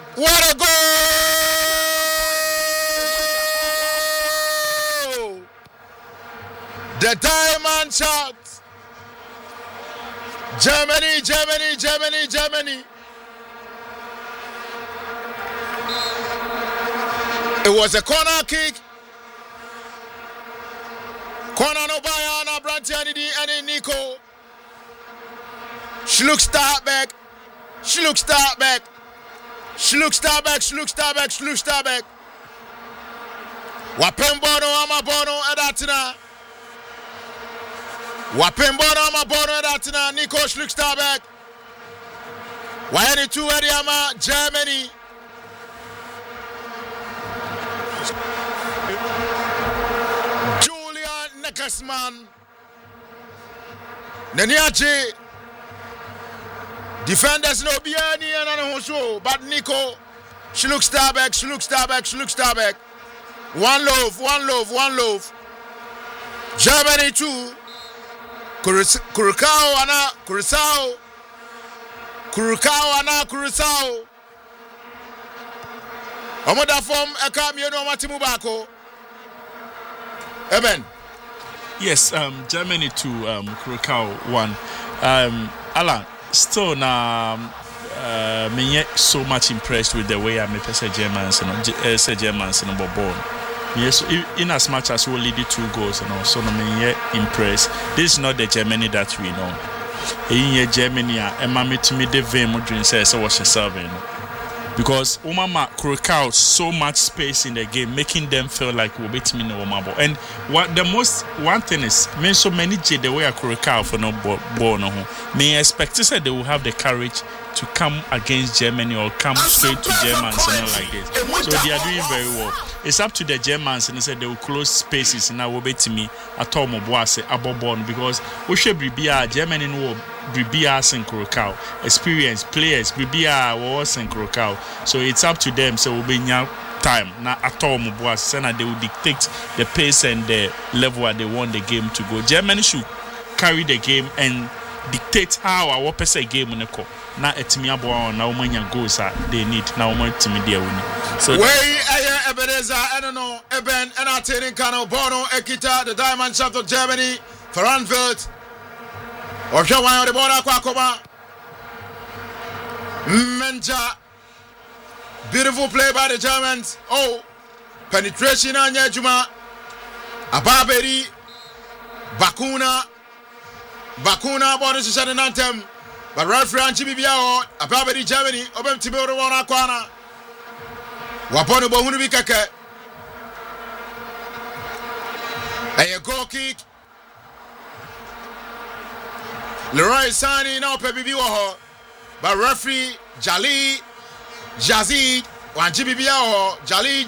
What a goal! The diamond shot. Germany, Germany, Germany, Germany. It was a corner kick. Corner no Bayana, Brantianidi, and Nico. She looks start back. She looks start back. She looks start back. She looks start back. She looks start back. Wapembono Amabono Adatina. Wapembono Amabono Adatina. Nico looks start back. Wayani 2 Adiama, Germany. Neckersman, Neniachi, defenders no Biani and Hoso, but Nico, she looks star back, she looks star back, she looks star back. One love, one love, one love. Germany 2, Curacao, Anna, Curacao, Curacao, Anna, Curacao. Omoda form, Ekami, no Matimubako. Eben. Yes, Germany 2, Curacao 1. Alan, still now, me yet so much impressed with the way I make Germans and Germans and born. Yes, in as much as we lead the 2 goals and also me yet impressed. This is not the Germany that we know. In Germany, and mammy to me the vein modern says I was serving. Because Umama Curacao so much space in the game, making them feel like we'll beat me no Umabo. And what the most one thing is, men so many the way a Curacao for no ball no home. May expect to say they will have the courage to come against Germany or come straight to Germans and all like this. So they are doing very well. It's up to the Germans and they said they will close spaces and I will bet me at all Moboase Abobon because we should be Germany no BBR and Curacao experienced players BBR was and Curacao. So it's up to them. So we'll be now time now at all Moboase and they will dictate the pace and the level where they want the game to go. Germany should carry the game and dictate how our person game on the court. Now it's me about now when you goals they need now when to me there winning. So Ebenezer, I don't know, Eben, Entertaining Kano, Bono, Ekita, the Diamond Shaft of Germany, Franveld, or Shawan, the Bona Kwakoma, Menja, beautiful play by the Germans. Oh, penetration on Yajuma, Ababeri, Bakuna, bonus is an anthem, but referee and Chibibiao, Ababeri Germany, Obem Tiboro Wanakwana. Wapono bohunu bikake. A goal kick. Leroy Sani now pebibi waho. But referee Jali Yazid wanjibibia ho. Jali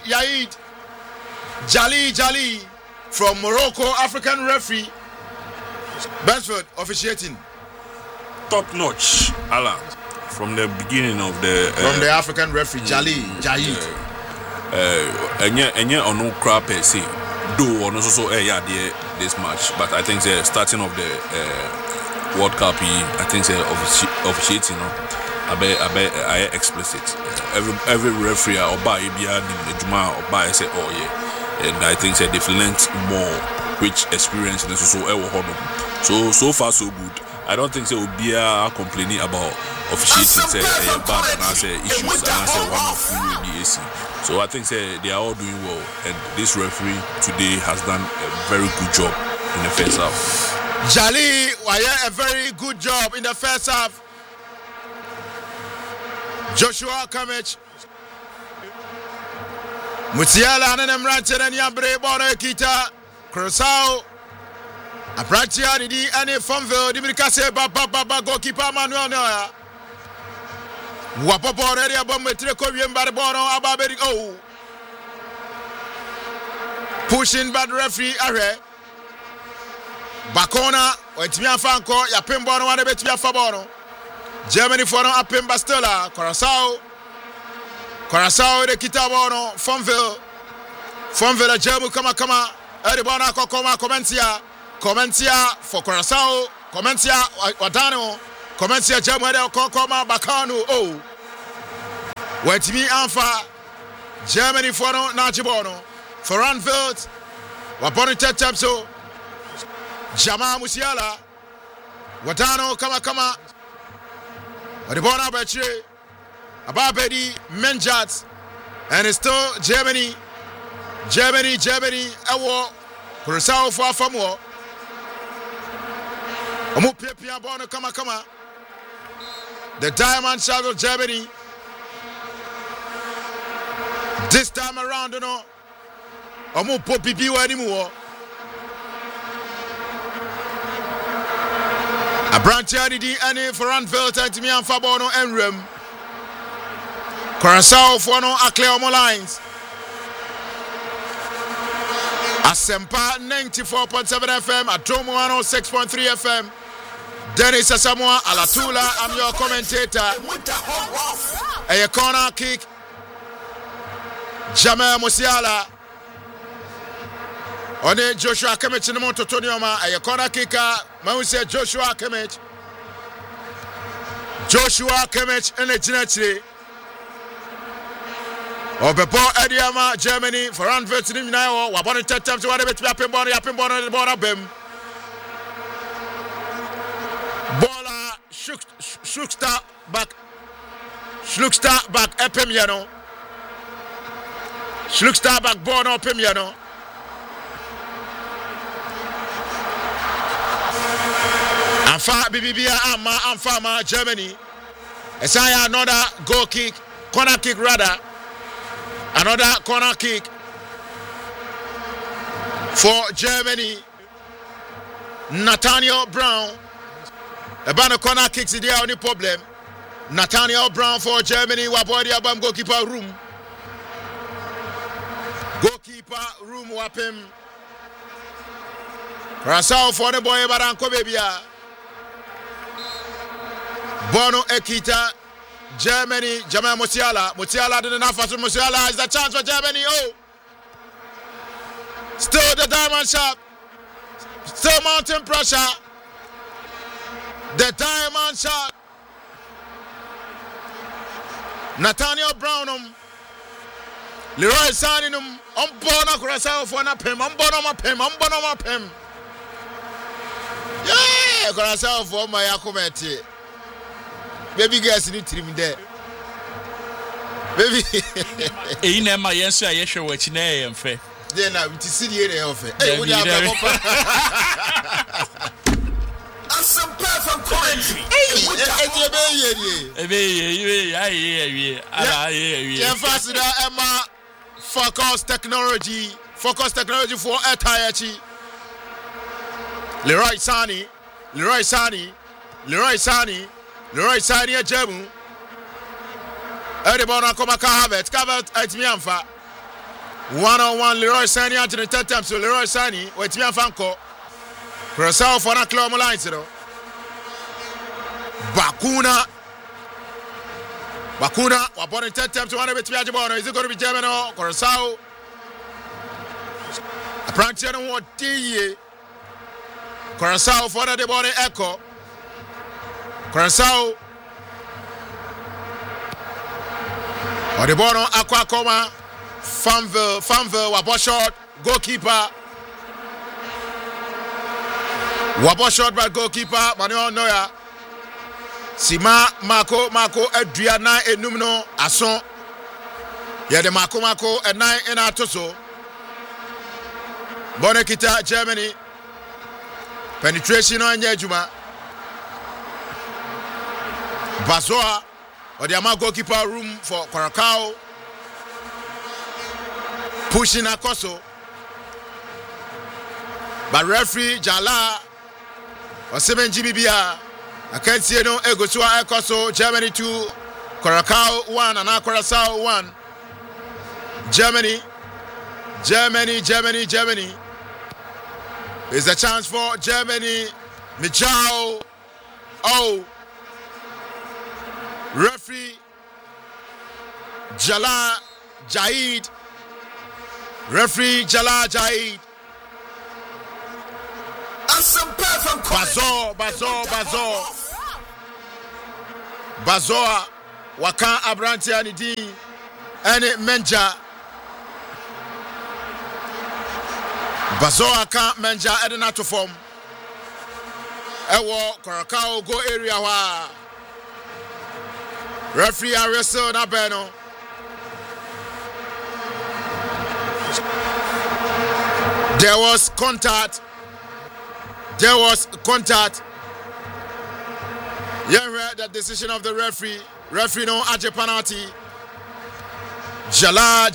from Morocco, African referee. Bensford officiating. Top notch, Allah. From the beginning of the African referee Jali Jahid. And no crap say do or no so this match, but I think the starting of the World Cup, I think the officiating, I explicit. Every referee or by the Juma or by say oh yeah, and I think they've learned more, which experience and so far so good. I don't think they will be complaining about officiating say bad and I say issues and I say one of the AC. So I think they are all doing well, and this referee today has done a very good job in the first half. Jali, a very good job in the first half. Joshua Kamech, Mutiala and Emranchen and Yabre Bono Kita, Crosao. Abratia di any Fonville, Dimikase Baba goalkeeper Manuel Noya. Wapopo already about Metrico Yembarbono Ababeri. Oh, pushing bad referee Are Bakona, Wetimia Franco, Yapimbono, and Betia Fabono. Germany for no Apimba Stella, Corasao, the Kitabono, Fonville, Germu Kama, Eribona Kokoma, Comentia for Corasao, Comentia Wadano, Comentia Jamada Kokoma Bakano. Oh, Wetimi Anfa, Germany for no Nachibono, for Anfield, Waponi Tetapso, Jamal Musiala, Watano Kama, Wadibona Betre, Ababedi Menjat, and it's still Germany, Ewo, Kurasao for Famo, Omupia Bono Kama, the Diamond Shadow of Germany. This time around, you know, Omu Popi Biwa anymore. A branch ID any for Anfield and me and Fabono Enrem. Curacao for no Acleomo lines. Asempa 94.7 FM at Tomo 106.3 FM. Dennis Asamoah Alatula, I'm your commentator. A corner kick. Jamal Musiala. One Joshua Kimmich in the motor Tonyoma. A corner kicker. Mause Joshua Kimmich. In the Genetri. Obepo Ediama, Germany, for Anfield in Nao. Wabon 10 times to whatever Yapin Bonner, the border bim. Bola Schluckster back Epimiano. Schluckster back Bono Pimiano. Anfa Bibia Ama Anfama Germany. Esaya another goal kick, corner kick rather. Another corner kick for Germany. Nathaniel Brown. About corner kicks is the only problem. Nathaniel Brown for Germany. Wabodi Abam goalkeeper room. Goalkeeper room wapim. Rasao for the boy Baranko Bebia. Bono Ekita. Germany, Jamal Musiala. Musiala didn't have to Musiala is the chance for Germany. Oh. Still the diamond shot. Still mounting pressure. The diamond shot. Nathaniel Brownum. Leroy Saninum. Bono Curacao for Napim. Bono. Yeah, Curacao for my Akumeti. Baby girls need to be there. Baby. You know my answer. I show what you know. Fair. Then I will see the area of it. Hey, we have some perfect country. Emma Focus Technology for Etayachi. Leroy Sani Jemu. Everybody come back Harvard at Mianfa. 1-on-1 Leroy Sani at the third time. So Leroy Sani with Mianfanko. Curacao for a club line. Bakuna, upon the third time to one of it. Is it going to be German or Curacao? A Prantian what D. Curacao for the body echo. Curacao. Odibono Aquacoma. Fanville, Waboshot, goalkeeper. Waboshot by goalkeeper, Manuel Neuer. Sima, Marco, Adriana, Enumno, Asson. Yeah, the Marco, and 9 in Atoso. Bonekita, Germany. Penetration on Yejuma. Bazoa, or the Ama goalkeeper room for Curacao. Pushing Akoso. But referee Jala or 7 GBBR. I can't see no Egosua Akoso. Germany 2, Curacao 1, and Curacao 1. Germany. Is a chance for Germany. Michao. Oh. Referee Jala Jahid. Referee Jala Jahid. Bazoa. waka abrantia ne din ene Menja Bazo aka Menja edena to form ewo Korakao go area wa referee arrested na beno there was contact. Yeah, the decision of the referee. Referee no aje penalty. Jala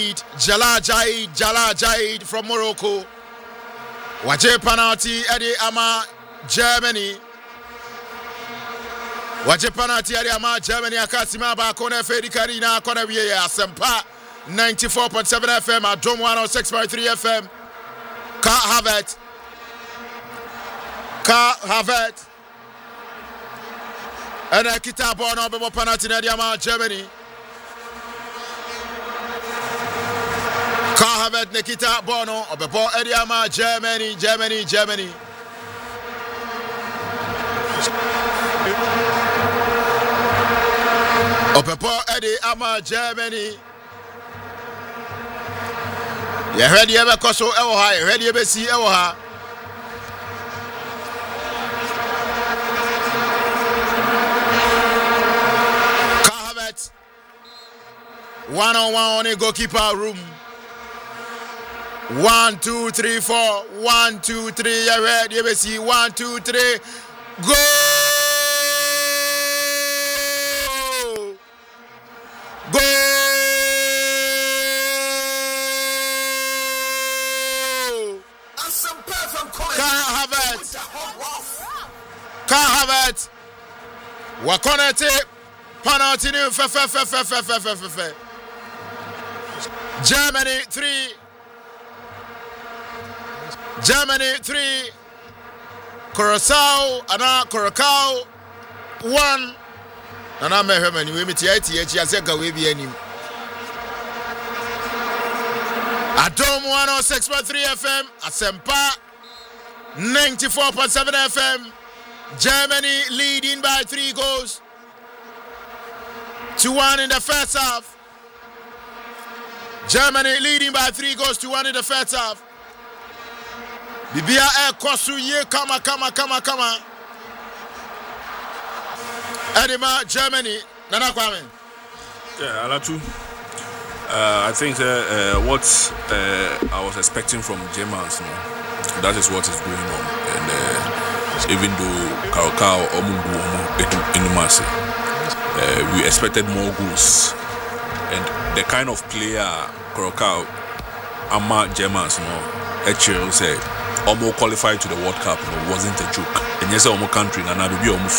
Jaid from Morocco. Waje penalty Eddie Ama Germany. Waje penalty Eddie Ama Germany akasima ba kona Fedi Karina kona wiye Asempa 94.7 FM at Dome 106.3 FM. Kai Havertz. And a kita ball no be penalty na Diama Germany. Kai Havertz Nikita Bono obe ball Diama Germany. Obe ball Diama Germany. You heard you ever koso ewo ha, you heard you ever see ewo ha. Havertz 1-on-1 on a goalkeeper room. 1, 2, 3, 4. 1, 2, 3. You heard you ever see 1, 2, 3. Go! Kai Havertz wakonete penalty ni fe Germany 3 Curacao 1 Nana mehwemani we metiati echi aseka we bi anim Adom 106.3 FM Asempa 94.7 FM Germany leading by 3 goals to 1 in the first half. Germany leading by 3 goals to 1 in the first half. Bibia kosu ye kama. Edema Germany. Nana Kwame. Yeah, Alatu. I think what I was expecting from Germans, that is what is going on. And even though Curacao we expected more goals, and the kind of player Curacao Ama Germans actually say almost qualified to the World Cup wasn't a joke. And yes, our country and I be almost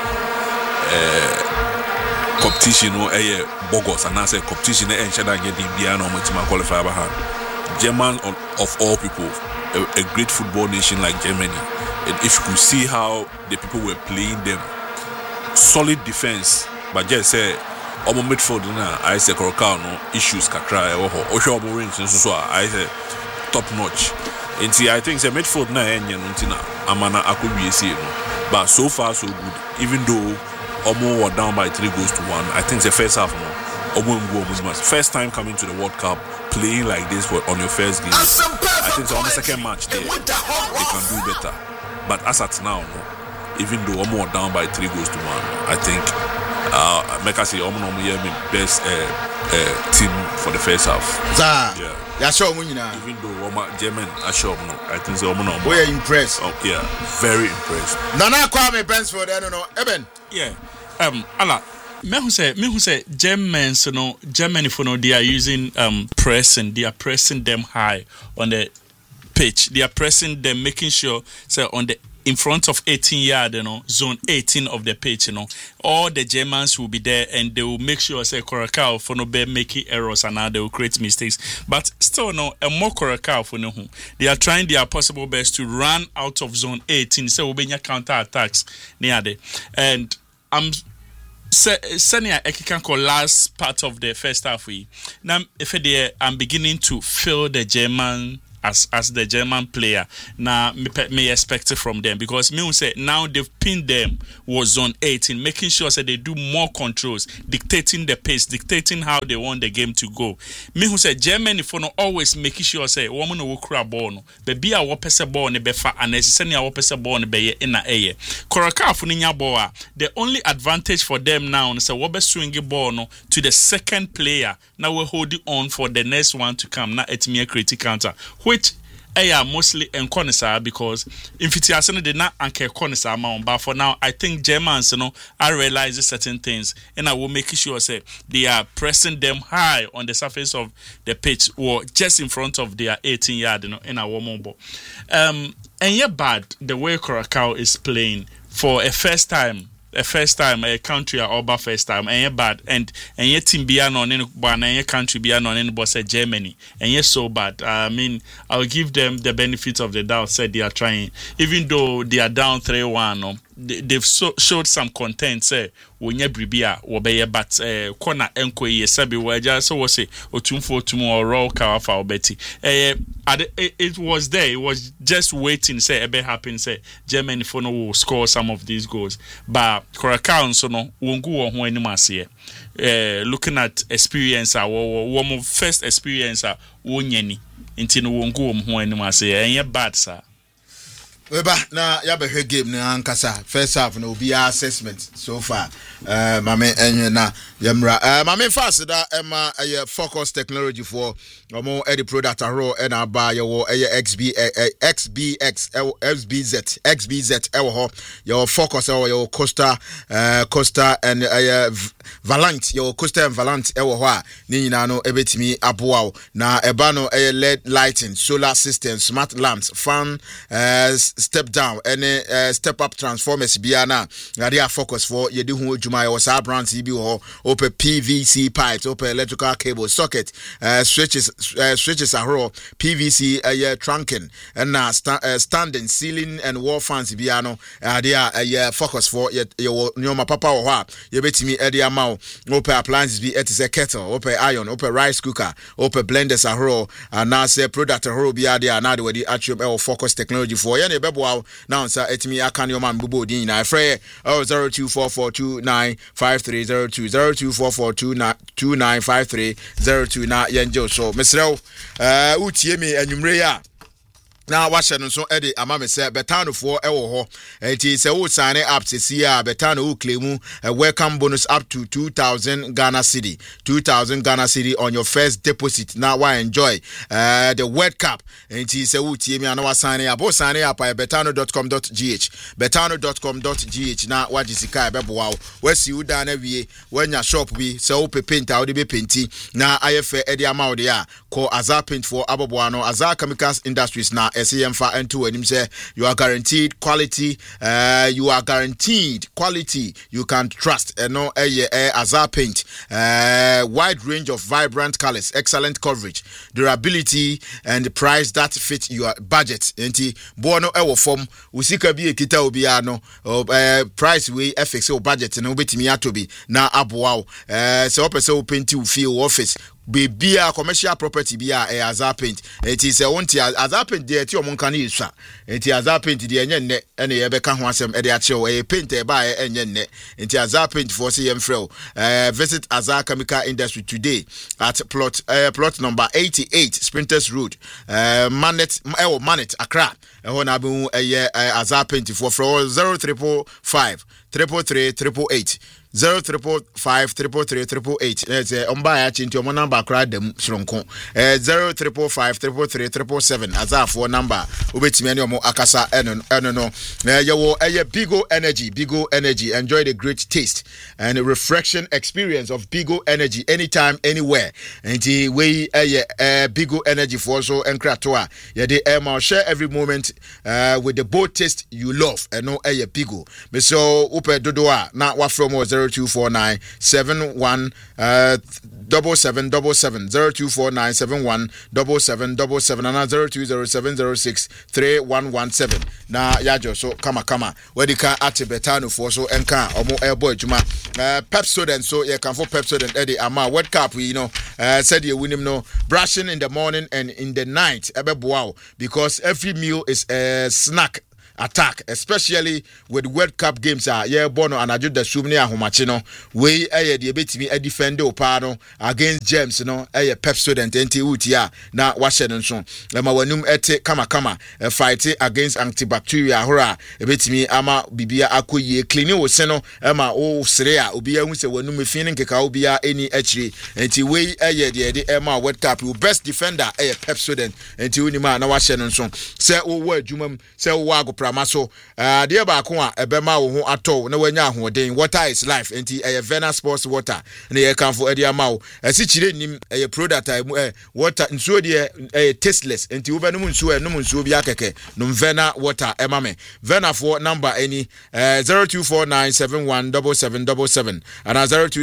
competition Bogos and I say competition and Shada get the Biano qualify German of all people, a great football nation like Germany. And if you could see how the people were playing them, solid defense, but just say omo midfield na I say Curacao no issues kakra o hwe rings so I say top notch. And see, I think the midfield na enye no ntina amana akowie see no, but so far so good. Even though Omo were down by 3 goals to 1, I think the first half no first time coming to the World Cup playing like this on your first game. I think it's on the second match they can do better. But as at now, no, even though Omo were down by 3 goals to 1, I think make us say Omo best team for the first half. Yeah. Even though Omo German I think the Omo we are impressed. Oh, yeah, very impressed. Nana Kwame Pensford, I don't know. Eben. Yeah. Allah. Me who say Germans, Germany for they are using pressing. They are pressing them high on the pitch. They are pressing them, making sure on the in front of 18 yard, zone 18 of the pitch, all the Germans will be there and they will make sure Curacao for no be making errors and now they will create mistakes. But still a more Curacao for no. They are trying their possible best to run out of zone 18. So we'll be counter attacks near there. And I'm Senior Ekikanko last part of the first half. Now, if I'm beginning to feel the German as the German player. Now me expect it from them because me say now they've pinned them was zone 18, making sure that they do more controls, dictating the pace, dictating how they want the game to go. Me who say Germany for no always making sure say woman no kura ball no be a wo pese ball ne be fa and necessarily a wo pese ball ne be ye in na eye. Koraka for nya ball the only advantage for them now is say wo be swing ball no to the second player. Now we hold it on for the next one to come. Now it's me a critical counter, which mostly in Conisa because if it's asana did not anchor Conisa amount, but for now I think Germans are realizing certain things and I will make sure say they are pressing them high on the surface of the pitch or just in front of their 18-yard in a warm ball. And yet bad the way Curacao is playing for a first time a country or first time and bad and yet team be on any but and country be on any but say Germany and yet so bad. I mean I'll give them the benefit of the doubt, said they are trying even though they are down 3-1 they've showed some content say wonya bribia wo be but corner enko ye sabi waja so was say otumfo or raw kawafa obeti it was there, it was just waiting say ebe happen say Germany for no will score some of these goals but Curacao so no wongu wo ho anim ase looking at experience wo first experience wonyani nti no wongu wo ho anim ase enye bad sir. Weba na yabe game na ankasa first half na obi assessment so far mame enye na yamra mame fast da ema focus technology for omo edit product aro and aba yo XBZ ewo ho your focus your Costa and Valant your Costa and Valant ewo ho a ni nyina no ebetimi aboa na eba no LED lighting, solar system, smart lamps, fan step down any step up transformers biana they are focus for yedi hu adwuma yo sa brands bi ho open PVC pipes, open electrical cable socket, switches are PVC trunking and standing ceiling and wall fans biano they are focus for your nyoma papa ho a ye betimi e dey ama open appliances bi it is a kettle, open iron, open rice cooker, open blenders are and now say product are bi there na the way actual focus technology for ye wow now sir etimi aka ne man bubo din na frɛ 0244295302 na yenjo so mesrew utie me anwumre ya na washe no so ede amame se betano for ewo ho enti se wo sign up se sia betano wo claim a welcome bonus up to 2000 Ghana cedi on your first deposit. Now why enjoy the World Cup enti se wo tie me na wa sign up at betano.com.gh na wajisika ebeboa wasi uda na wie wanya shop bi se wo paint out be painti na ayefe ede amount ya call Azar Paint for aboboa no Azar Chemicals Industries na SEM for and him say you are guaranteed quality, you can trust and no Azar Paint, wide range of vibrant colors, excellent coverage, durability and the price that fit your budget. Enti bono ewo form usika bi ekita obi ano price we FX o budget na obetimi atobi na aboa so opese o paint you feel office be a commercial property be a Azar Paint. It is a one Azar Paint de ti omon kan yisa. Enti Azar Paint de enye ne ene ye beka ho asem e de ache e paint e ba enye ne. Enti Azar Paint for CM Frel. Visit Azar Chemical Industry today at plot number 88 Sprinters Road. Manet Accra. Ho na bu Azar Paint for 0345 333 0345 ombaya chinti omo number kra dem sronko 0345 333 azafo number obetimi ani omo akasa eno no yewo Bigo Energy. Enjoy the great taste and refreshing experience of Bigo Energy anytime anywhere and we Bigo Energy for so enkrato a ye dey share every moment with the bold taste you love and no Bigo me so upe dodo a na wa from 0249 71 7777 0249 71 7777 and 020706 3117 na yajo so kama where ka ate betano for so enka omo airboy juma Pepsodent so ye kan for Pepsodent Eddie ama World Cup said you win him no brushing in the morning and in the night wow, because every meal is a snack attack, especially with World Cup games. Bono and Aju the Sumni Ahomachino. We the betimi a defender opano against James, no, a pep student, Utia, na Washington son. Lama wanum ete kama fight against antibacteria hora. A betimi ama bibia akuye cleaning was seno, Emma o Srea, Ubia Wuse wanum feeling Kakaubia any etri, and ti way the Emma World Cup, best defender a pep student, and to Unima na Washington son. Say o word Jumum, say wago Maso, dear Bakua, a Bema who ato, no one yahu, then water is life, and a Vena Sports water, and a come for Eddie Mao, a situation a product, water, and so dear, a tasteless, and to Ubenumun Su and Numun Subiake, Num Vena water, Emame, Vena for number any 0249717777, and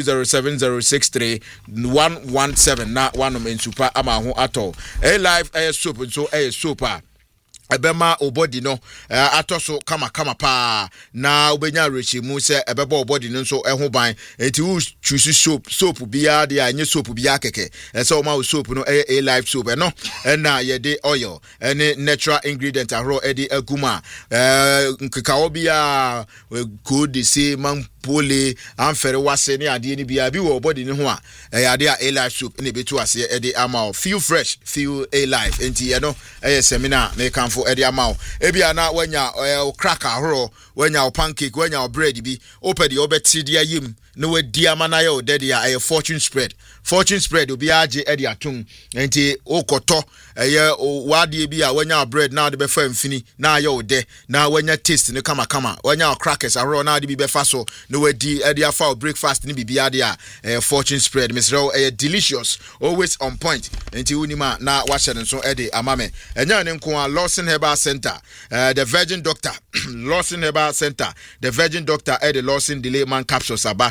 0207063117, not one in Super Amahu ato, a life, a soup, and so a super. Ebema obody no atoso kama pa na obenya rechi mu se ebeba obody no so eho ban enti u choose soap bia de anye soap bia keke ese o ma soap no a life soap no na ye de oil any natural ingredient ahro e de aguma nkeka bia could say man pole amfere wase ne ade ni bia bi wo body ni ho a ade a life soap ne betu ase e de ama feel fresh feel a life enti ye no seminar me kan Eddie Amau. Ebia na wenya cracker horo, wenya pancake, wenya bread bi. Ope di obeti dia yim. No we diamana yo dedi a fortune spread. Fortune spread obi aje Eddie atung. Enti okoto eye wadi bi a wenya bread na de be fa mfini na yo de na wenya taste ne kama wenya crackers horo na de bi be fa so no we di Eddie afa breakfast ni bibia de a fortune spread misro delicious, always on point. Enti unima na washe nso Eddie amame. Enya ne nko a Lawson Herbal Center, the Virgin Doctor, Lawson Herbal Center, the Virgin Doctor the Lawson Delayman Capsules aba,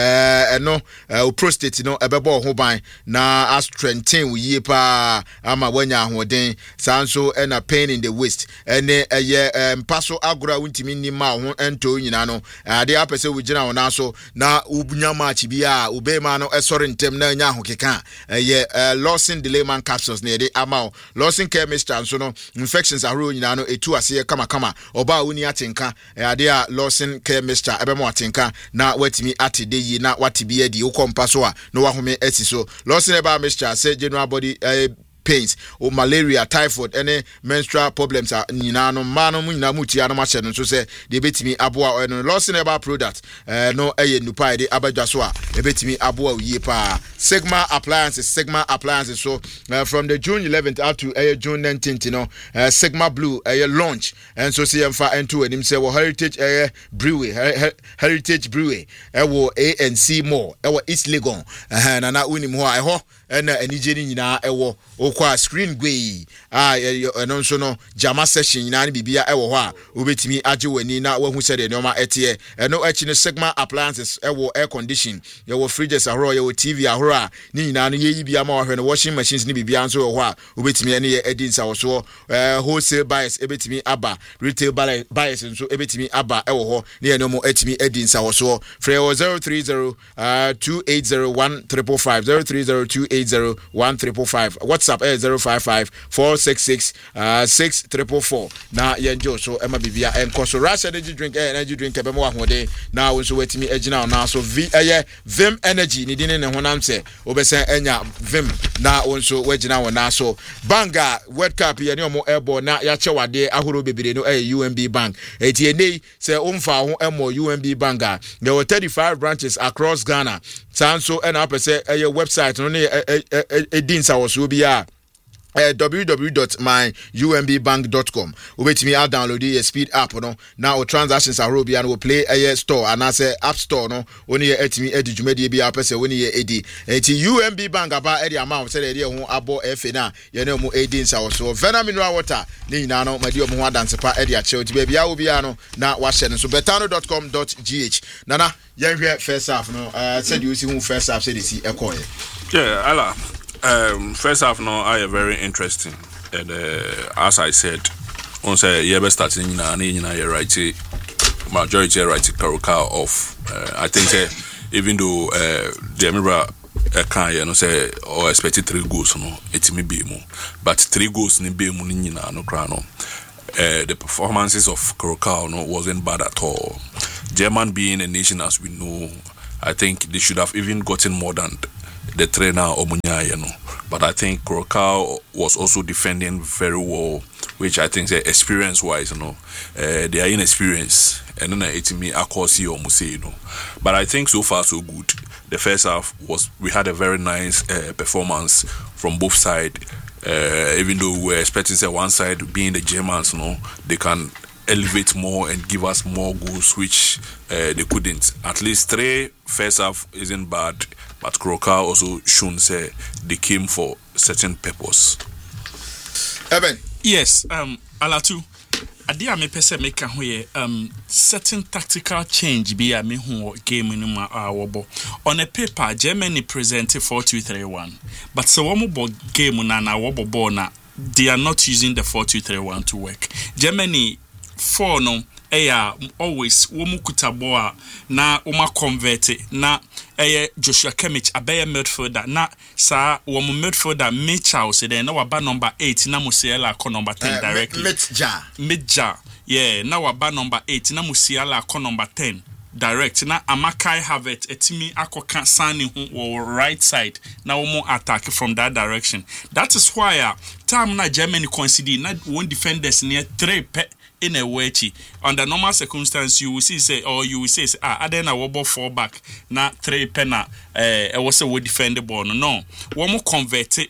prostate no ebebo ho ban na as strengthen we pa ama wanya hoden sanso and a pain in the waist ene paso agora untimi ni ma ho ento nyina no ade apese we gina wona so na ubunya match bia ubema no esore ntem na nya ho keka Lawson Delayman Capsules na de ama Lawson chemist so no infections are nyina no etu ase kama oba woni atenka ade a Lawson chemist ebema atenka na watimi ate de yi na watibi edi ukompa so a no wahome esi so Lawson eba mixture say general body pains or malaria, typhoid, any menstrual problems are Ninano, Mano, Mutia, Machin, so say they bet me Abua and Lawson about product. No a nupai de Abajaswa, they bet me Abua Yepa. Sigma appliances, so from the June 11th out to June 19th, you know, Sigma Blue, a launch, and so CM5 and 2 and him say, well, Heritage Brewery, ANC more, our East Legon, and I win him who I ho, and Nigerian ewo okwa screen gwe eno so no jama session na bibia ewo ho a obetimi age wani na wahu sede no ma ete eno achi no Sigma appliances ewo air condition yewo fridges ahoro yewo TV ahoro a ni nyina no yeyi bia ma ohwe no washing machines ni bibia nso ho a obetimi ene ye edin sa wo so wholesale buyers ebetimi aba retail buyers nso ebetimi aba ewo ho ni eno mo etimi edin sa wo so free 030 2801 355 030 2801 355 WhatsApp 055-466-6344 na yenjo so ema bibia enko so Rush energy drink ebe mo ahode na wo so wetimi agina na so Vim energy ni dine ne honam se obesen enya Vim na wo so wagina wo na so Banga World Cup ye ne omo airborne na ya chewade ahoro bebire no UMB Bank eti enei se omfa ho emo UMB Banga there were 35 branches across Ghana sanso ena apese website no ne edin sa wo so bia www.myumbbank.com ubetimi a download the speed app no now transactions are robi and will play a store and as a app store no only etimi edi dwumade bi apese woni ye edi eti UMB Bank aba edi amount say dey ho abo efe na ye na mu edi nsa so Vena mineral water ni nyina no madi omo ho adanse pa edi a che ti ba bia obi a no na wa hye no so betano.com.gh nana ye hwe first half no said you see who first half said see ekoye yeah ala first half no are very interesting and as I said on say you best starting na you right majority right Karuka off I think even though the Emira can no say or expected 3 goals no etimi be mu but 3 goals ni be mu ni nyina no kra no the performances of Curacao no wasn't bad at all. German being a nation as we know, I think they should have even gotten more than the trainer Omunyaya, no. But I think Curacao was also defending very well, which I think experience wise, they are inexperienced and then it's me Akosi or Muse, But I think so far so good. The first half we had a very nice performance from both sides. Even though we were expecting one side being the Germans, they can elevate more and give us more goals, which they couldn't. At least 3 first half isn't bad, but Curacao also shown say they came for certain purpose. Eben. Yes, Alatu. Adia me pese make ho certain tactical change be a me hu game no ma wobo. On a paper Germany presented 4-2-3-1, but so one more game na wobo ball na they are not using the 4-2-3-1 to work. Germany 4 no always womu kutaboa na uma convert na Joshua Kimmich abeye midfielder na sa womu midfielder Mitchell se then na waba number 8 na Musiala ko number 10 directly Mitja yeah na waba number 8 na Musiala ko number 10 direct na Amakai Havertz etimi akoka sani hu right side na womu attack from that direction. That is why time na Germany concede na one defenders near 3 in a way, under normal circumstances, you will say, then I will 4 back, na 3 penna, was a way defend the ball. No, one more converted,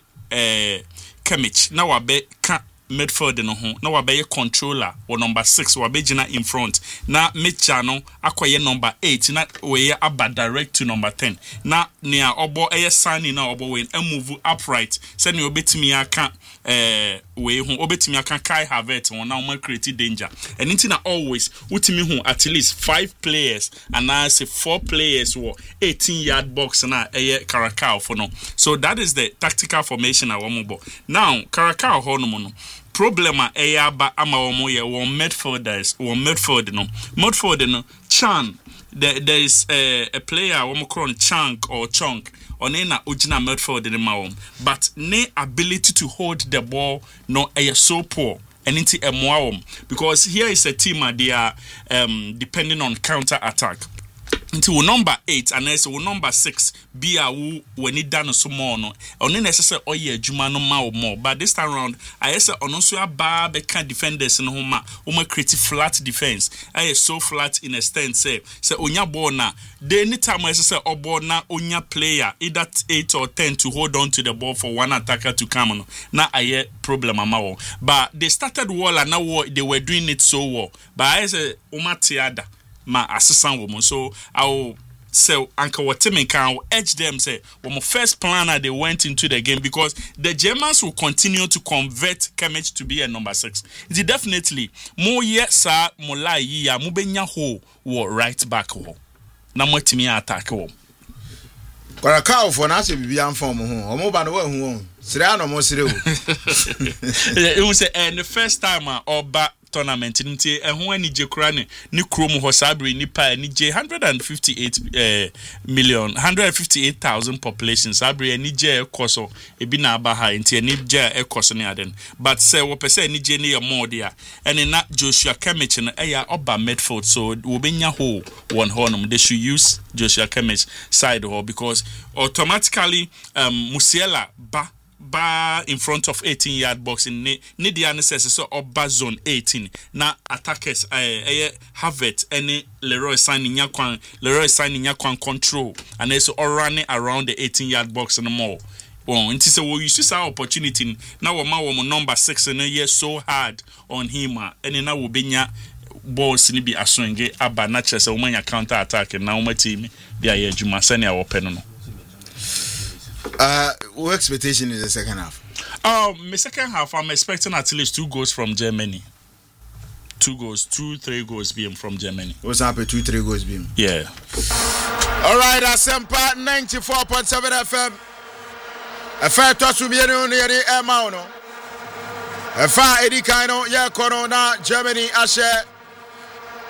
Kimmich. Now I bet can't midfield no ho. Now I bet controller or number 6, or Bejina in front. Now Mitchano, acquire number 8, not way about direct to number 10. Now near obo signing now obo win and move upright. Send you a bit me I can't. We who obetimi aka Kai Havertz on now create danger and intina always utimi hu at least 5 players and I say 4 players or 18-yard box na Curacao for no. So that is the tactical formation awomo. Now Curacao ho no problema ba ama womo ye one midfield no Chan there is a player womo called Chunk or Chunk on na ojina midfield in the but ne ability to hold the ball no so poor and into a because here is a team they are depending on counter attack. Into number 8 and also number 6 be a when it done so more no only necessary juma no more but this time around I say on also a bar can defenders in homa create flat defense I so flat in a stand say onya ball na they anytime I say ball na onya player either 8 or 10 to hold on to the ball for one attacker to come on na I problem amawo but they started well and now they were doing it so well but I say umatiada ma assistant woman so I will say Uncle Watimin can edge them say when my first planner they went into the game because the Germans will continue to convert Kimmich to be a number 6. It definitely more yet sir molai ya mubenya ho wo right back ho na mwetimi attack ho Curacao for na se bibia mfom ho omo ba no wa hu sire no mo sire o it was the first time oba tournament nti ehun ani je kura ne krom ho sabre ni pa ni je 158,000 population sabre ni je ekoso ebi na aba ha nti ni je ekoso ne aden but say wo pese ni je ne ye more dia ene na Joshua Kimmich no eya oba midfield so wo benya ho one honum they should use Joshua Kimmich side ho because automatically Musiala ba in front of 18-yard box in ni the ancestors so oba zone 18 na attackers Havertz any Leroy signing yakwan control and also running around the 18-yard box and more. Well, it is a we use this opportunity now we number 6 and year so hard on him and now we benya balls ni bi aswenge aba na chese we manya counter attack na we team bia ye adwuma sane a open no. What expectation is the second half? My second half, I'm expecting at least 2 goals from Germany. 3 goals being from Germany. What's happening? 2-3 goals being. Yeah. All right, Asempa 94.7 FM. A fair toss to be near the Mauno. A far Eddie Kino, Corona, Germany, Ashe,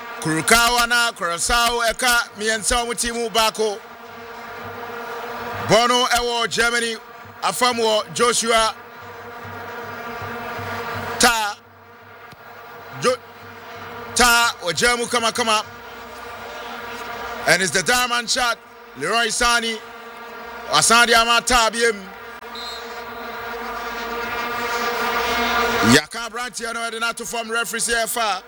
Curacao, Curacao, Eka, me and some Timu Bako. Bono ewo Germany afamwo Joshua Ta Ojemu kama and it's the diamond shot. Leroy Sani Asandi Amata biem Yaka Brantiano Edinato from referee CFA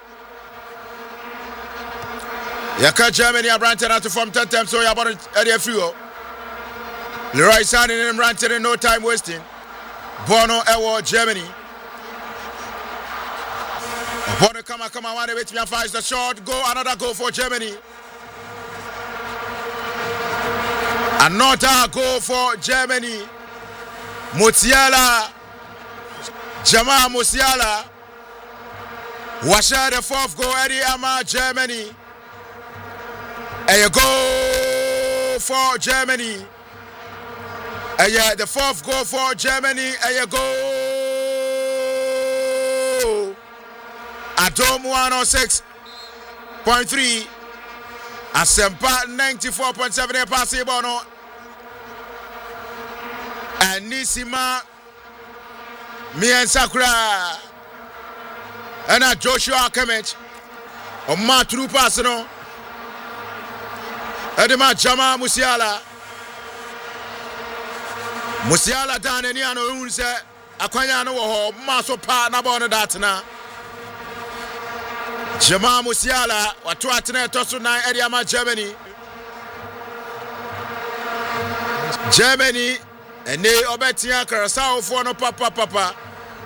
Yaka Germany Brantiano from 10 times so ya bought Eddie Fuo Leroy Sani and Brantiano no time wasting Bono Ewo Germany Bono come one with me and the shot go another goal for Germany. Another goal for Germany. Musiala Jamal Musiala was the fourth goal Eddie Ama Germany. A goal for Germany. The fourth goal for Germany. A goal. Atom 106.3. Asempa 94.7 pass Bono. And Nisima Mien Sakura and Joshua Kemech on my true personal Edema Jama Musiala down any ano unse Aquanyano or Maso Pa Nabona Datana Jama Musiala Watuatene Tosuna Ediama Germany and they obetia Curacao for no papa.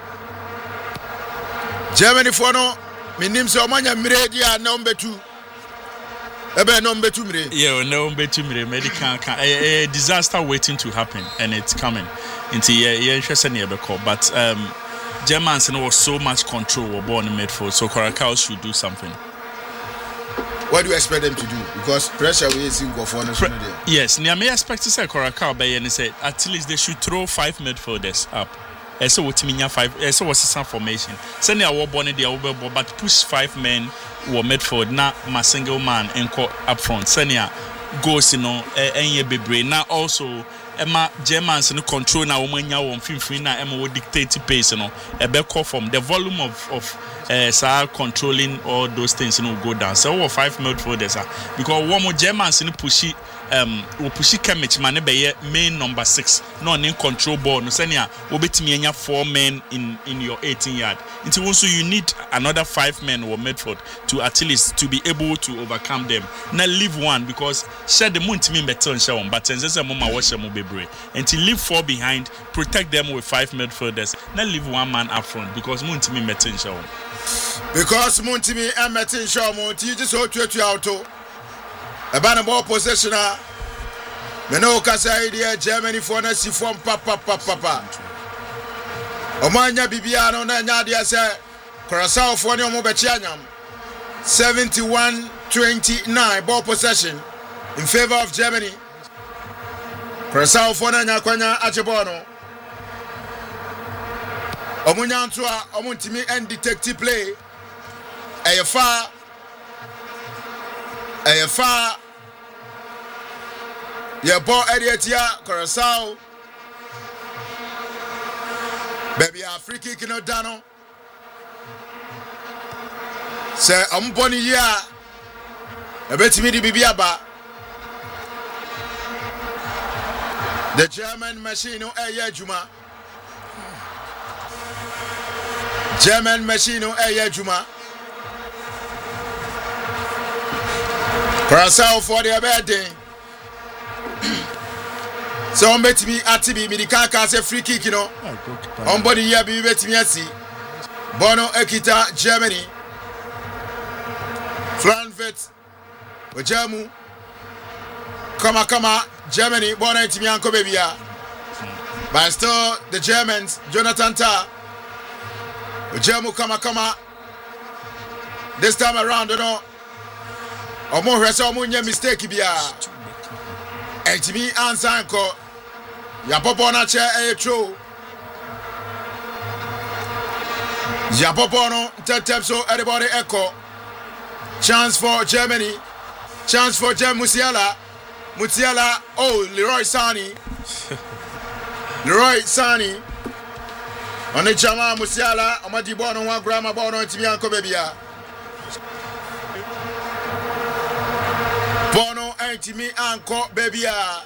Germany for no minim so manya mredia number 2. Ebe number 2 mre. Yeah, number 2 mre medical a disaster waiting to happen and it's coming. Into interesting but Germans was so much control were born in midfield, so Curacao should do something. What do you expect them to do? Because pressure we see go for yes, I may expect to say Curacao by and say at least they should throw 5 midfielders up. So what mean 5? So what's some formation? Send your war bonnet the but push 5 men were midfield, not my single man and call up front. Senia goes any be now also. Emma Germans no control na womanya won finfin na Emma wo dictate pace no e be call from the volume of controlling all those things no go down. So 5 midfielders because one more Germans no pushy we pushy Kemich man be main number 6 no in control ball no senia wo betimi anya 4 men in your 18 yard. Until also you need another 5 men or midfield to at least to be able to overcome them. Now leave one because share the moon to me better share one but sense mama wash them be brave and to leave 4 behind, protect them with 5 midfielders. Now leave 1 man up front because moon to me better share one. Because moon to me and better share one. You just hold to auto. A ban more possession. Meno kasa idea Germany for na si form papa. Omanya Bibiano na nyadia se Curacao for ne omo bechi anyam 71-29 ball possession in favor of Germany. Curacao for na nyakwanya achebono omunya ntoa omuntimi and detective play eyefa ye ball area Curacao baby a free kick no dano say omboni ya ebetimi di bibia ba the German machine no eye juma Curacao for the birthday so on betimi atibi midika ka say free kick no omboni ya bi betimi asi Bono Ekita Germany Frankfurt Ojamu Kama Germany Bono etimi anko bebia but still the Germans Jonathan Tah Ojamu Kama this time around you know omo hwese omo nya mistake bia etimi answer anko ya popo na che etro ya popo no tetem so everybody echo chance for Germany Musiala oh Leroy Sani Leroy Sani. On the Chama Musiala, Amadi Bono, one grandma Bono, Timianco Babia. Bono, Antimi, Anko, Babia.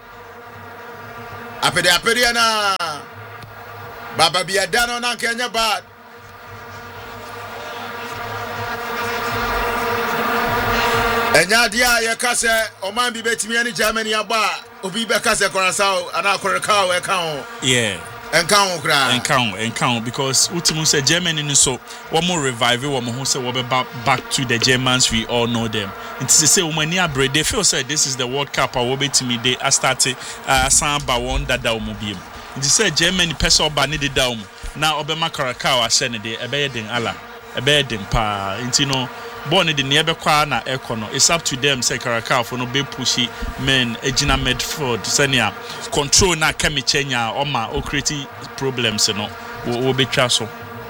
Apediana. Baba Biadano, Nankanya Bad. Enyadia yakase oman bi betimi ani Germany aba obi be kase Curaçao ana Curaçao e kan yeah encounter because ultimately say Germany no so one more revive one more say we back to the Germans we all know them. It is say when near bread they feel say this is the World Cup or we betimi they started samba one that da omo it is say Germany person ba need down now obema Curaçao asene de ebe den ala ebe den pa intino born the nearby na econo. It's up to them. Say Curaçao for no be pushy men. Egina Medford senior control na kemi chenya or ma o create problems. You know, will be chaso.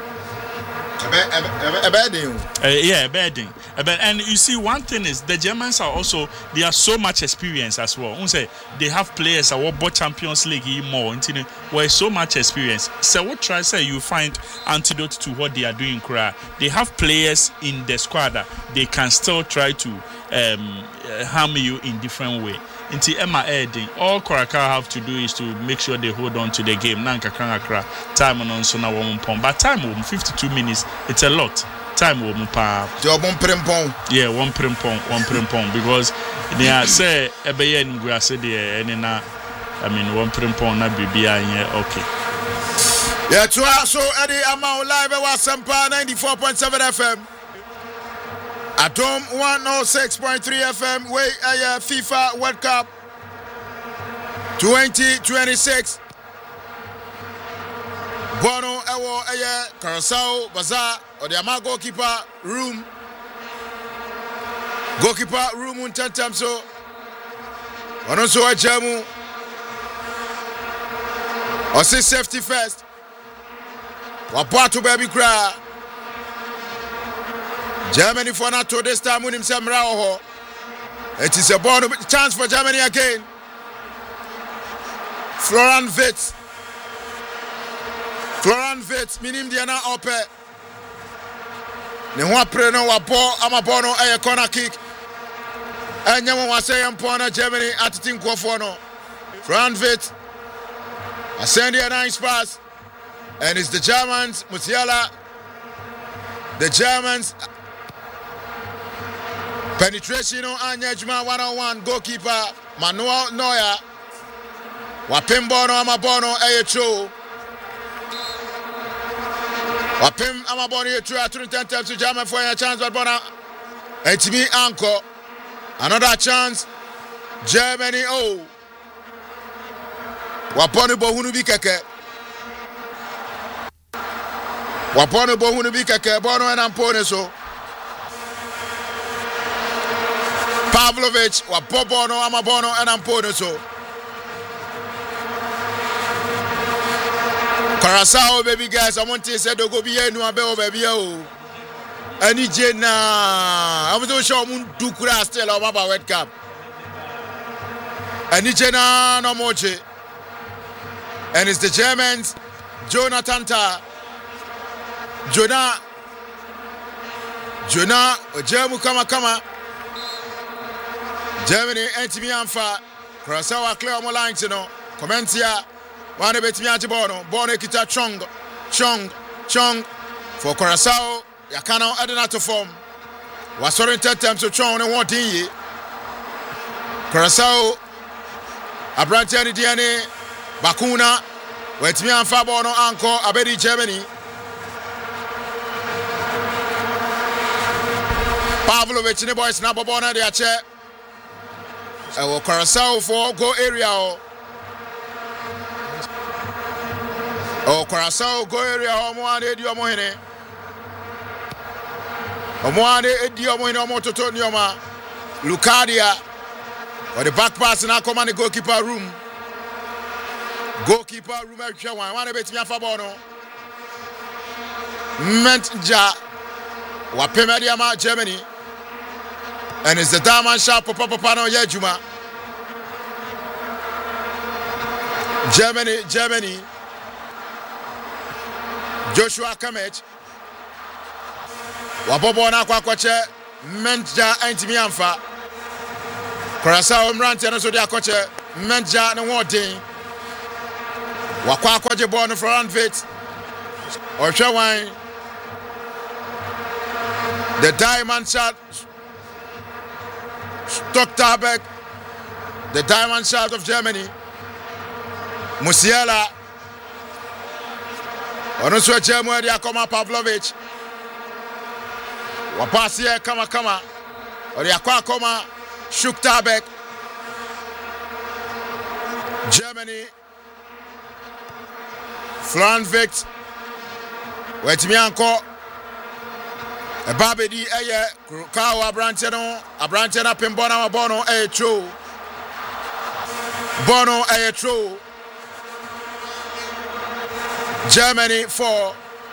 A bedding. And you see, one thing is the Germans are also they are so much experience as well. Say they have players that were Champions League more. Where so much experience. So what try say you find antidote to what they are doing. They have players in the squad that they can still try to harm you in different way. Into Emma Erding, all Curaçao have to do is to make sure they hold on to the game. Nanka Kangakra, time on so now 1 pound. But time 52 minutes, it's a lot. Time 1 pound. Job 1 primpong. Yeah, 1 primpong. Because they are say Ebeye Ngua said there and na I mean 1 primpong na BBI okay. Yeah, so Eddie Amount live at Wasampa 94.7 FM. Atom 106.3 FM, way FIFA World Cup 2026. Bono Ewo Curaçao Bazaar or the Ama goalkeeper room. Goalkeeper room on 10 times so. One also a jamu. Or say safety first. Wapato baby cry. Germany for not to this time with himself. It is a bonus chance for Germany again. Florian Wirtz, minim Diana Ope. Ne wa pre no wa ball amabono a corner kick. And you want to say Empona Germany at the team no. Florian Wirtz, I send you a nice pass. And it's the Germans, Musiala. The Germans. Penetration on Anyajma 1-on-1 goalkeeper Manuel Neuer. Wapim Bono Amabono Ayecho. Wapim Amabono Ayecho at 10 times to German for a chance but Bona. Etimi Anko. Another chance. Germany Waponi Bohunu Bikeke. Waponi Bohunu Bikeke Bono and Ampone so. Pavlovic, Wapobono, Amabono, and Ampono so. Curaçao, baby guys, I want to say to go be here, no abel, baby. And Jena, I was so sure Mundu Kura still about World Cup. And Jena, no more. And it's the Germans, Jonathan Ta, Jonah, Germu Kama. Germany entimi amfa Curaçao clear on lines no comment here one betimi ajibono bono kita chong for Curaçao yakana adena to form was sorry 10 times to chong and want in Curaçao Abrantiani Diane Bakuna wetimi amfa bono anko abedi Germany Pavlovic ne boys na bobona de ache Curaçao for go area Curaçao go area omoane edi omohene omototo nioma Lucadia or the back pass na come and goalkeeper room ehwe one betimi afa ball no Mentja wapemedi ama Germany. And it's the Daman Sharp Papa no Yejuma. Germany. Joshua Kimmich. Wabobo na kwakwache Menja antimi amfa. Curaçao mrante no so dia kwache Menja no wodin. Wakwakwaje ball no front fit. Ohwe wan. The diamond shot. Stoktabek. The diamond shot of Germany. Musiala. Ono so chemu dia koma Pavlovic. Wapasi ya kama. Ori akwa koma Stoktabek. Germany. Franvik. Wetimi anko. Babedi eye Curaçao abrante na pembona wa bono true. Bono true. Germany 4.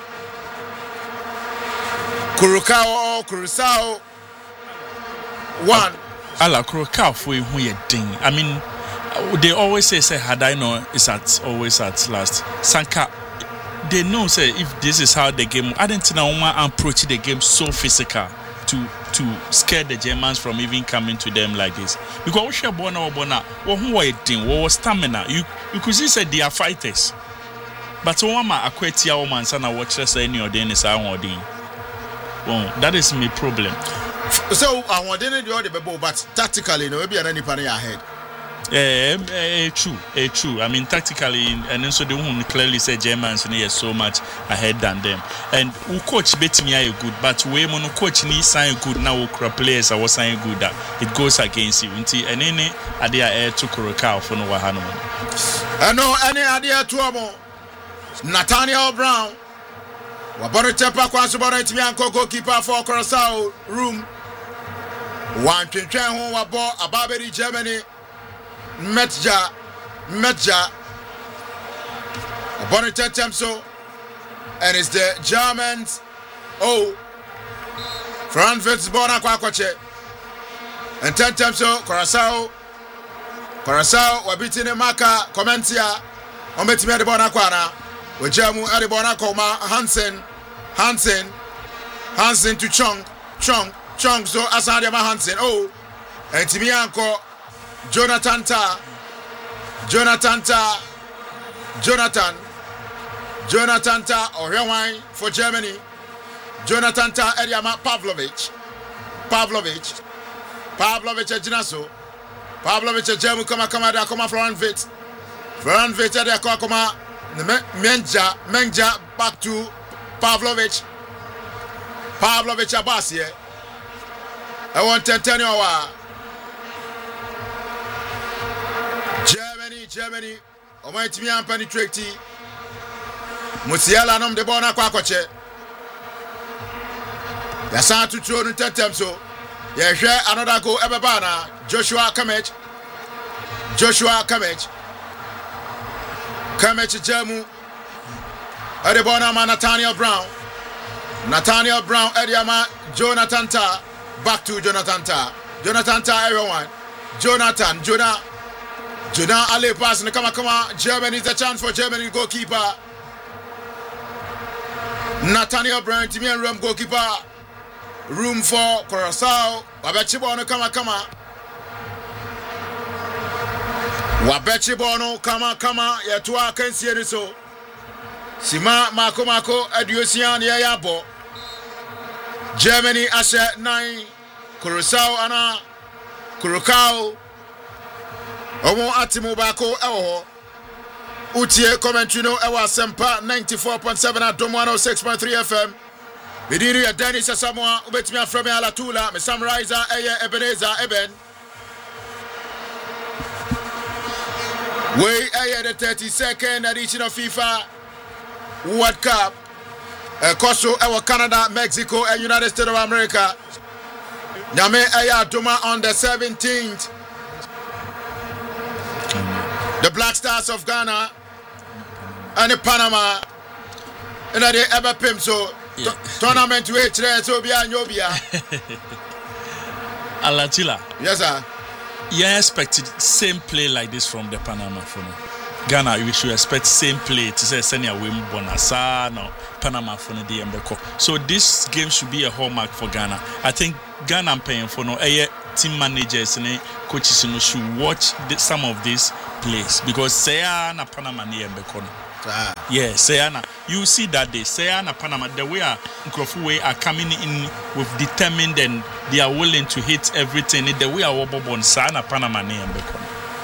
Curaçao 1. Ala Curaçao for who you ding. I mean, they always say had I know is always at last. Sanka, they know say if this is how the game, I didn't know approach the game so physical to scare the Germans from even coming to them like this. Because we share bona who are eating, what was stamina. You could see say they are fighters. But one ma akwetia woman sana watch us any or then is our thing. Well, that is my problem. So I want to do the bebo, but tactically, no, maybe any party ahead. True. I mean, tactically, and also the one clearly said Germans are so much ahead than them. And who coach bet me are good, but we mono coach ni sign good now. Players are sign good that it goes against you. And any idea air to Curaçao for no wahano. I know any idea to amo. Nathaniel Brown. Wabone tepa kwa subona itimi anko goalkeeper for Curaçao room. One twentwen ho wabo ababeri Germany. Metja. Wabone tetemso. And it's the Germans. Franvik bona kwa kwache. And tetemso Curaçao wabitine maka commentia. Ometimi de bona kwa na. Wajamu adibona koma Hansen to Chong so asande ma Hansen entimi anko Jonathan Ta Ohwewan for Germany. Jonathan Ta Ediama Pavlovic Jinaso Pavlovic Jamu kama da koma Franvik da koma Menja back to Pavlovic Abasie. I want to tell you Germany might me and penetrate Musiala nom de bona kwa kwache. Ya sa to throw no tentem so. Ya hwe another goal ebebana Joshua Kimmich Jamu Adibona ma Nathaniel Brown Ediama Jonathan Ta back to Jonathan Ta everyone Jonah Ale pass and come Germany is a chance for Germany goalkeeper Nathaniel Brown Timi and room goalkeeper room for Curaçao Wabechibono kama Wabechibono kama yetua kansie so Sima mako adiosia ne yabo Germany ashe 9 Curaçao omo atimu bako ewo utie commentary no ewa Asempa 94.7 at Dom 106.3 FM Bidiri ya Dennis Asamoah ubetimi aframe ala tula me summarizer eye Ebenezer Eben we eye the 32nd edition of FIFA World Cup Koso ewa Canada, Mexico and United States of America Nyame eye Doma on the 17th the Black Stars of Ghana and the Panama and they ever pim so tournament we today so be anyobia Alatila. Yes sir. You expected same play like this from the Panama for me. Ghana, we should expect same play to say senior win bonasa no Panama for the DMBeko. So this game should be a hallmark for Ghana. I think Ghana I'm paying for no team managers and coaches should watch some of these plays because say na Panama DMBeko. Yeah, Sayana. You see that they Sayana Panama the way Nkrofo are coming in with determined and they are willing to hit everything. The way our Bobon Sayana Panama DMBeko.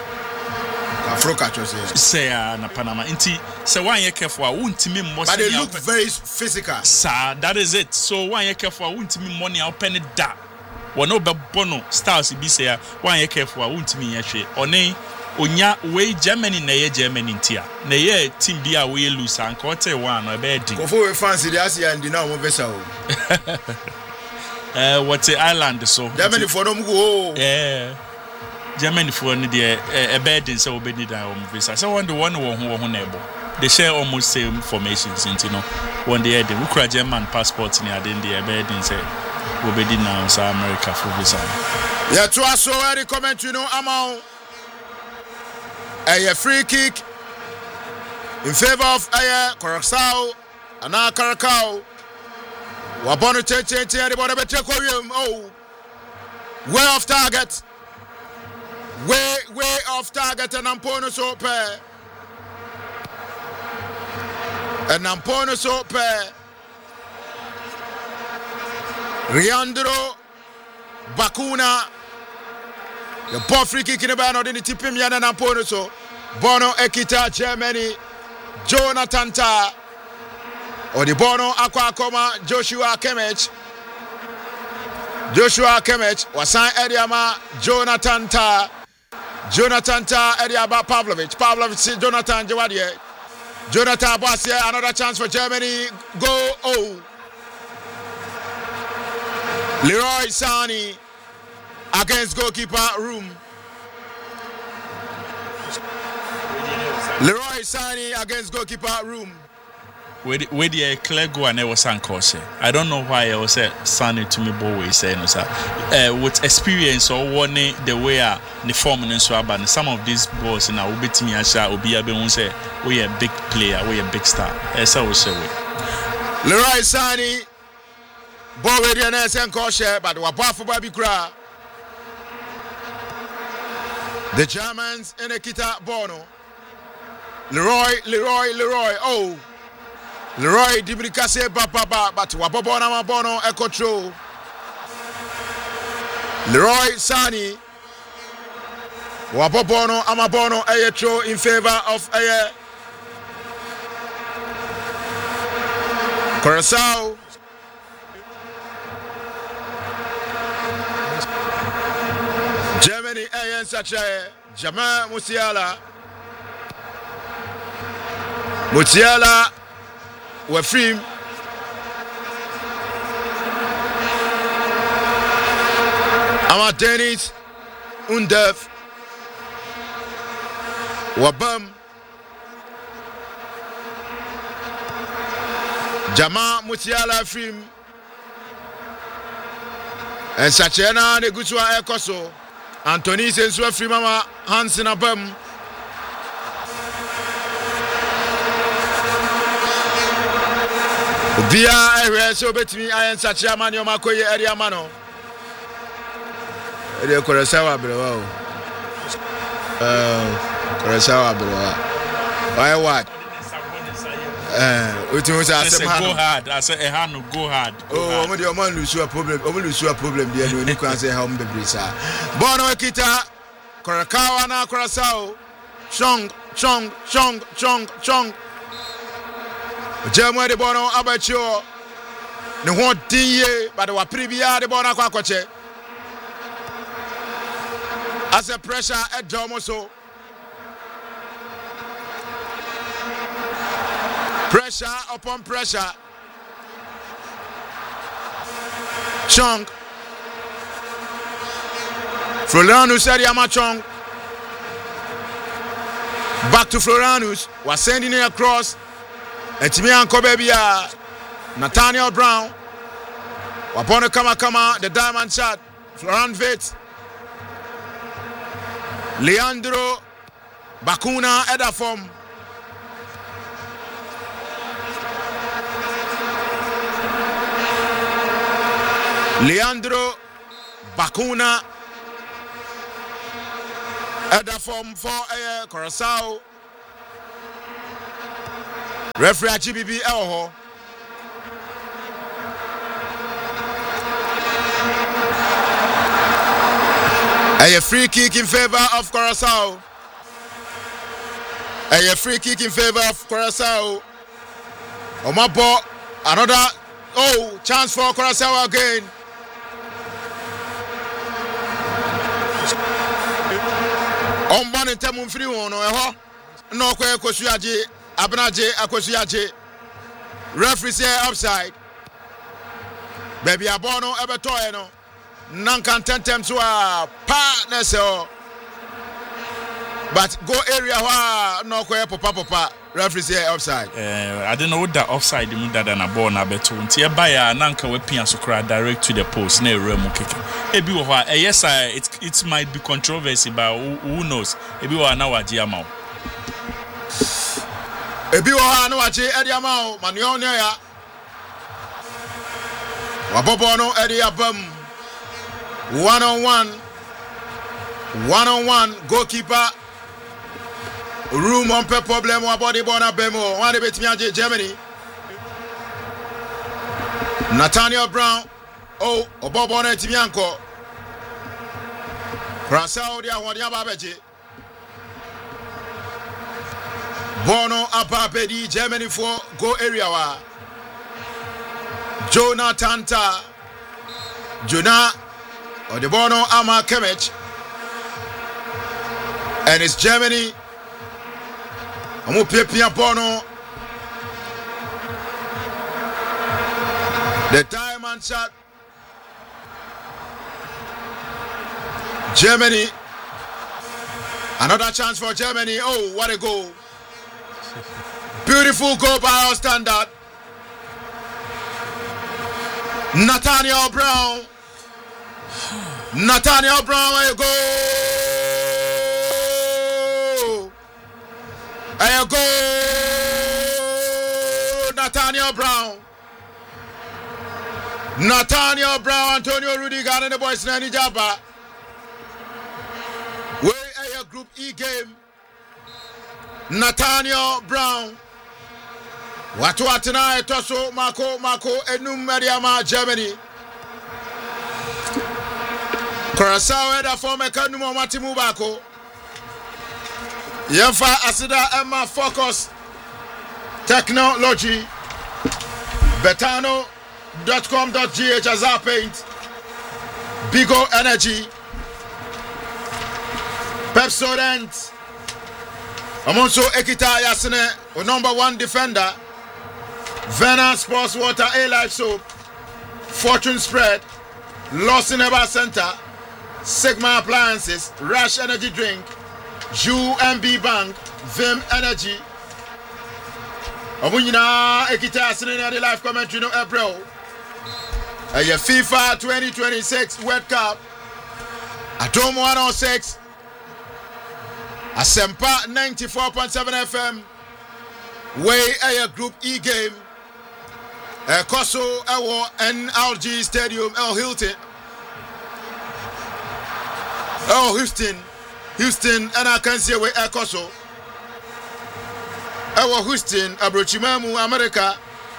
Say na Panama. Inti say one year careful. Won't me more. But they look very physical. Sir, that is it. So one year careful. Won't me money. I'll penny that. One no bono stars be say one year careful. Won't me actually. One onya way Germany na ye Germany tia. Na ye team bia we lose and quarter one or bad. Go for fancy the Asia and now vessel. What's the island so? Germany for them go. Yeah. Germany for any a bed in so bedi down visa. So one who neighbor. They share almost same formations, you know. One day the Ukraine German passports in the bed and say Obedi now South America for visa. Yeah, to us so any comment, you know, amount a free kick in favor of Curaçao and now Caracao. Wabono Tete, the Bonnet oh, way off target. Way off target and Ampono so pair. And Ampono so pair. Riandro Bakuna. The ball free kick in the band in the tipim Yan and Ampono so. Bono Ekita Germany. Jonathan Ta. Or the Bono Aquacoma Joshua Kemech. Wasan Ediama Jonathan Ta. Ediaba Pavlovic, Jonathan Jawadie. Jonathan Bossier, another chance for Germany. Go, oh. Leroy Sani against goalkeeper Room. Leroy Sani against goalkeeper Room. Where the clear go and was Sankose. I don't know why I was Sani to me boy saying with experience or one the way the form and so on. Some of these balls in our bit me as will be able to say we a big player, we a big star. As I was saying. Leroy Sani ball with the Sankose, but we're back for Baby Kra. The Germans in a Kita Bono. Leroy, oh. Leroy Dibrikase Baba, but Wabona Mabono Ekotro. Leroy Sani Wabobono Amabono Ayetro in favor of Curaçao. Germany Ayan Sacha Jamal Musiala we're free. Ama Dennis Undev Wabam Jama Musiala film and Sachena Neguswa Ekoso Anthony Sensua free Mama Hansen Abam. Bia I so betimi I such a man Makoye area mano. Ede Curaçao abrewa. Curaçao abrewa. Why what? We say go hard. I say no go hard. Oh, we dey man lose a problem. We lose a problem there no ni kan say how me be sir. Bono Ekita Curaçao na Curaçao. Chong. Germany the bono abacho ne ho dinye but wa pribia the bono akwakoche as a pressure at Domoso pressure upon pressure Chong Floranus Ariama Chong back to Floranus was sending it across. Etimian Kobebia, Nathaniel Brown, Wapono Kama, the diamond shot, Florent Veit, Leandro Bakuna Eda form. Leandro Bakuna Eda form for Curaçao. Referee GBB Elho. A free kick in favor of Curaçao. A free kick in favor of Curaçao. Omabo, another chance for Curaçao again. Omban in Temun free one, no kwe Kosuyaji, Abnaje, Akosuyaji. Referee say offside. Baby Abono Ebetoeno. Nankan tentem to a partners, but go area no kwe papa referee say offside. I don't know what that offside mu that na ball na beto. Nti e ba ya nanka we pia so kra direct to the post na ewura mu keke. Ebi wo ha yes it might be controversy, but who knows? Ebi wo na waje ama. Ebi wo ha na waje edi ama manuel ne ya. Wabobo no edi abam. One on one, goalkeeper. Room on per problem, one body bona bemo, one bit me Germany. Nathaniel Brown, Obobona Timianko. Curaçao dia Wadia Babeji. Bono Ababedi, Germany for go area wa. Jonathan Ta. Jonah. Odebono Ama Kemech, and it's Germany. Amu Pia Bono. The diamond shot. Germany. Another chance for Germany. Oh, what a goal. Beautiful goal by our standard. Nathaniel Brown. Nathaniel Brown, a goal! A goal! Nathaniel Brown. Nathaniel Brown, Antonio Rudiger, and the boys Nani Jabba. We a Group E game. Nathaniel Brown. Watu atina Toso Mako Enum Mediama Germany. Curaçao header for Mekanumo Matimu Bako. Yemfa Asida Emma Focus Technology. Betano.com.gh Azar Paint. Bigo Energy. Pepsodent. Amonso Ekita Yasine, number 1 defender. Vena Sports Water A-Life Soap. Fortune Spread. Lost in Ever Center. Sigma Appliances, Rush Energy Drink, UMB Bank, Vim Energy. Omunyina ekita asine na the live commentary no April. FIFA 2026 World Cup. Atom 106. Asempa 94.7 FM. Way a Group E game. Koso Ewo NLG Stadium El Hilton. Houston, and I can see where Ekoso. Houston, Abrochimamu, America.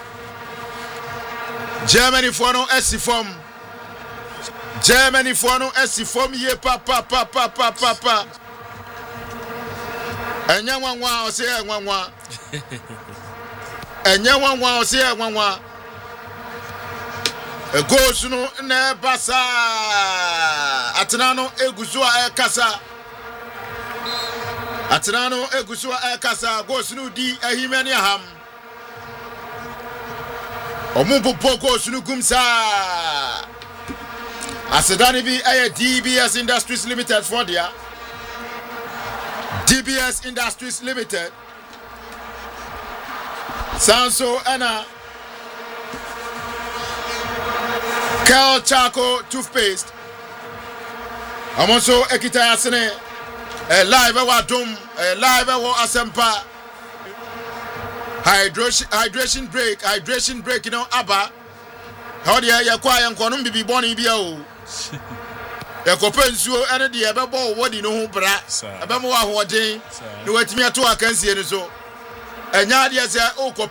Germany for no SC form. Germany for no SC form, ye papa. And young one wow, say one. And young one wow, say one. A goes no ne basa Atenano egusua kasa Atenano egusua kasa goes no di ahimani ham Omumpo goes no gumsa Asedani bi DBS Industries Limited for dia DBS Industries Limited Sanso Anna Cal Charcoal Toothpaste. I'm also Ekita Yasene. live Adom, live Asempa. Hydration break, you know, Abba. How do you acquire and Conum be born in Bio? Yakopensu, and the Ababo, what do you know, bra? Abamoa, what day? You wait me at 2 I can see it so. And Yadia said, oh,